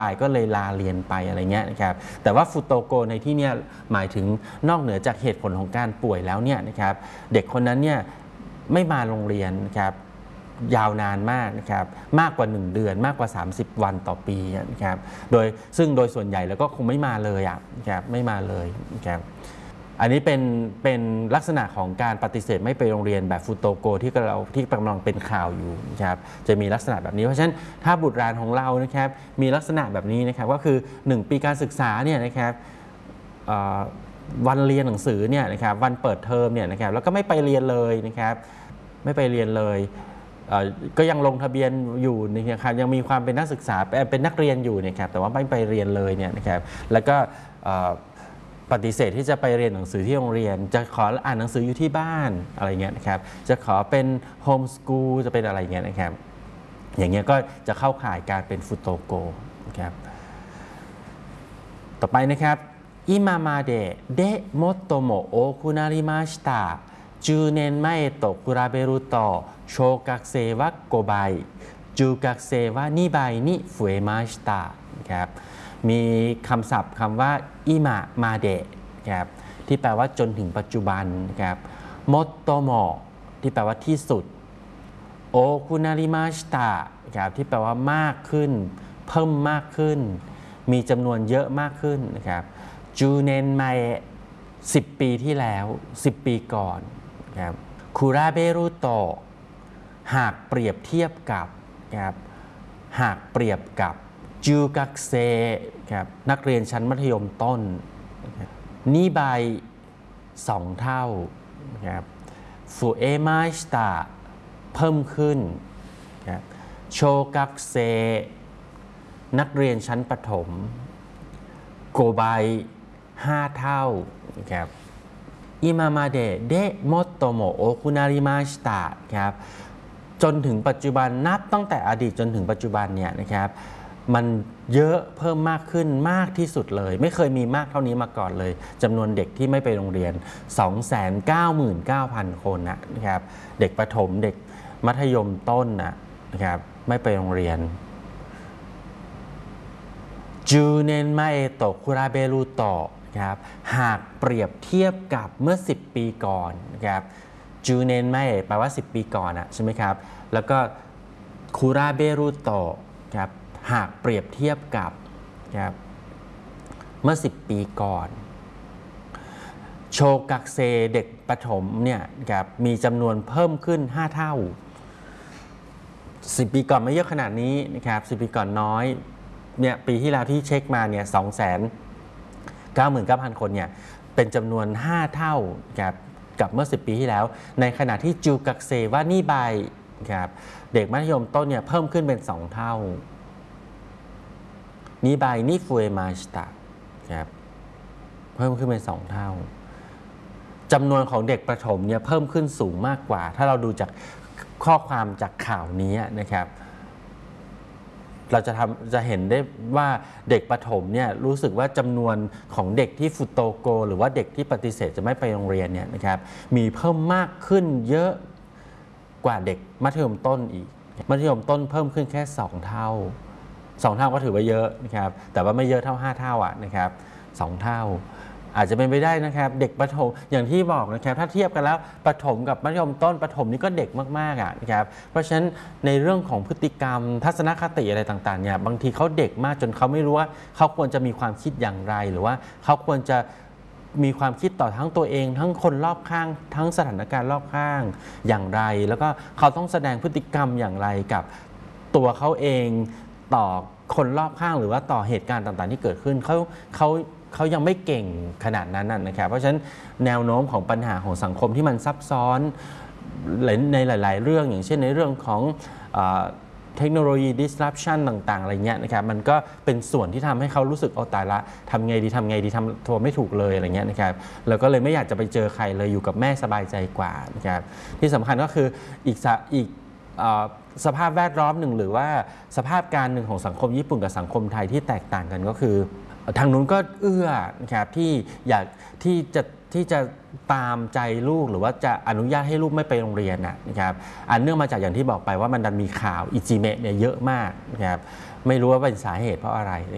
ก็เลยลาเรียนไปอะไรเงี้ยนะครับแต่ว่าฟุโตโกในที่นี้หมายถึงนอกเหนือจากเหตุผลของการป่วยแล้วเนี่ยนะครับเด็กคนนั้นเนี่ยไม่มาโรงเรียนนะครับยาวนานมากนะครับมากกว่า1 เดือนมากกว่า30 วันต่อปีนะครับโดยส่วนใหญ่แล้วก็คงไม่มาเลยนะครับไม่มาเลยนะครับอันนี้เป็นลักษณะของการปฏิเสธไม่ไปโรงเรียนแบบฟุโตโกที่กำลังเป็นข่าวอยู่นะครับจะมีลักษณะแบบนี้เพราะฉะนั้นถ้าบุตรหลานของเรานะครับมีลักษณะแบบนี้นะครับก็คือ1 ปีการศึกษาเนี่ยนะครับวันเรียนหนังสือเนี่ยนะครับวันเปิดเทอมเนี่ยนะครับแล้วก็ไม่ไปเรียนเลยนะครับไม่ไปเรียนเลยก็ยังลงทะเบียนอยู่นะครับยังมีความเป็นนักศึกษาเป็นนักเรียนอยู่นะครับแต่ว่าไม่ไปเรียนเลยเนี่ยนะครับแล้วก็ปฏิเสธที่จะไปเรียนหนังสือที่โรงเรียนจะขออ่านหนังสืออยู่ที่บ้านอะไรเงี้ยนะครับจะขอเป็นโฮมสกูลจะเป็นอะไรเงี้ยนะครับอย่างเงี้ยก็จะเข้าข่ายการเป็นฟุโตโกนะครับต่อไปนะครับ今までで最も多くなりました10年前と比べると小学生は5倍中学生は2倍に増えましたนะครับมีคำศัพท์คำว่าอิมะมาเดะครับที่แปลว่าจนถึงปัจจุบันครับมดโตโมที่แปลว่าที่สุดโอคุนาริมาชิตะครับที่แปลว่ามากขึ้นเพิ่มมากขึ้นมีจำนวนเยอะมากขึ้นนะครับจูเนนไม10 ปีที่แล้ว10 ปีก่อนครับคูราเบรุโตหากเปรียบเทียบกับครับหากเปรียบกับจูกักเซครับนักเรียนชั้นมัธยมต้นนี่ใบ2 เท่าครับฟูเอมาสตาเพิ่มขึ้นครับโชกักเซนักเรียนชั้นประถมโกไบ5 เท่าครับอิมามาเดะเดะโมโตโมโอคุนาริมาสตาครับจนถึงปัจจุบันนับตั้งแต่อดีตจนถึงปัจจุบันเนี่ยนะครับมันเยอะเพิ่มมากขึ้นมากที่สุดเลยไม่เคยมีมากเท่านี้มาก่อนเลยจำนวนเด็กที่ไม่ไปโรงเรียน 299,000 คนนะครับเด็กประถมเด็กมัธยมต้นนะครับไม่ไปโรงเรียนจูเนนมาเอโตะคุราเบรุโตะครับหากเปรียบเทียบกับเมื่อ10 ปีก่อนนะครับจูเนนมาเอแปลว่า10 ปีก่อนใช่ไหมครับแล้วก็คุราเบรุโตะครับหากเปรียบเทียบกับครับเมื่อ10 ปีก่อนโชกักเซเด็กประถมเนี่ยครับมีจำนวนเพิ่มขึ้น5 เท่า10 ปีก่อนไม่เยอะขนาดนี้นะครับ10 ปีก่อนน้อยเนี่ยปีที่แล้วที่เช็คมาเนี่ย299,000 คนเนี่ยเป็นจำนวน5 เท่าครับกับเมื่อ10 ปีที่แล้วในขณะที่จูกักเซว่านี่ใบครับเด็กมัธยมต้นเนี่ยเพิ่มขึ้นเป็น2 เท่านิบายนิฟูเอมาชิตะครับเพิ่มขึ้นเป็น2 เท่าจำนวนของเด็กประถมเนี่ยเพิ่มขึ้นสูงมากกว่าถ้าเราดูจากข้อความจากข่าวนี้นะครับเราจะเห็นได้ว่าเด็กประถมเนี่ยรู้สึกว่าจำนวนของเด็กที่ฟุโตโกหรือว่าเด็กที่ปฏิเสธจะไม่ไปโรงเรียนเนี่ยนะครับมีเพิ่มมากขึ้นเยอะกว่าเด็กมัธยมต้นอีกมัธยมต้นเพิ่มขึ้นแค่2 เท่า2 เท่าก็ถือว่าเยอะนะครับแต่ว่าไม่เยอะเท่า5 เท่านะครับ2 เท่าอาจจะเป็นไปได้นะครับเด็กประถมอย่างที่บอกนะครับถ้าเทียบกันแล้วประถมกับมัธยมต้นประถมนี่ก็เด็กมากๆนะครับเพราะฉะนั้นในเรื่องของพฤติกรรมทัศนคติอะไรต่างๆเนี่ยบางทีเขาเด็กมากจนเขาไม่รู้ว่าเขาควรจะมีความคิดอย่างไรหรือว่าเขาควรจะมีความคิดต่อทั้งตัวเองทั้งคนรอบข้างทั้งสถานการณ์รอบข้างอย่างไรแล้วก็เขาต้องแสดงพฤติกรรมอย่างไรกับตัวเขาเองต่อคนรอบข้างหรือว่าต่อเหตุการณ์ต่างๆที่เกิดขึ้นเขายังไม่เก่งขนาดนั้นนะครับเพราะฉะนั้นแนวโน้มของปัญหาของสังคมที่มันซับซ้อนในหลายๆเรื่องอย่างเช่นในเรื่องของเทคโนโลยี disruption ต่างๆอะไรเงี้ยนะครับมันก็เป็นส่วนที่ทำให้เขารู้สึกเอาตายละทำไงดีทำตัวไม่ถูกเลยอะไรเงี้ยนะครับแล้วก็เลยไม่อยากจะไปเจอใครเลยอยู่กับแม่สบายใจกว่านะครับที่สำคัญก็คืออีกสภาพแวดล้อมหนึ่งหรือว่าสภาพการหนึ่งของสังคมญี่ปุ่นกับสังคมไทยที่แตกต่างกันก็คือทางนู้นก็เอื้อนะครับที่อยากที่จะตามใจลูกหรือว่าจะอนุญาตให้ลูกไม่ไปโรงเรียนนะครับอันเนื่องมาจากอย่างที่บอกไปว่ามันดันมีข่าวอิจิเมะเนี่ยเยอะมากนะครับไม่รู้ว่าเป็นสาเหตุเพราะอะไร